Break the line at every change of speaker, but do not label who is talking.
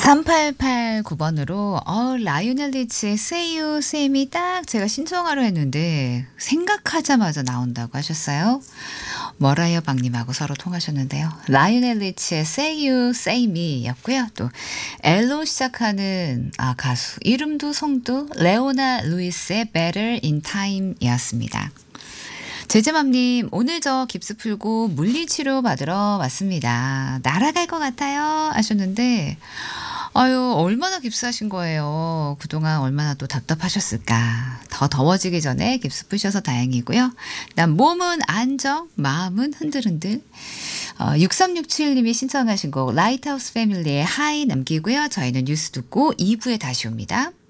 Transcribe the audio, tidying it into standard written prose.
3889번으로 라이오넬 리치의 Say You, Say Me 딱 제가 신청하려 했는데 생각하자마자 나온다고 하셨어요. 머라이어 박님하고 서로 통하셨는데요. 라이오넬 리치의 Say You, Say Me 였고요. 또 L로 시작하는 가수 이름도 성도 레오나 루이스의 Better in Time 이었습니다. 제재맘님, 오늘 저 깁스 풀고 물리치료 받으러 왔습니다. 날아갈 것 같아요 하셨는데 아유, 얼마나 깁스하신 거예요. 그동안 얼마나 또 답답하셨을까. 더 더워지기 전에 깁스 푸셔서 다행이고요. 난 몸은 안정, 마음은 흔들흔들. 6367님이 신청하신 곡 라이트하우스 패밀리의 하이 남기고요. 저희는 뉴스 듣고 2부에 다시 옵니다.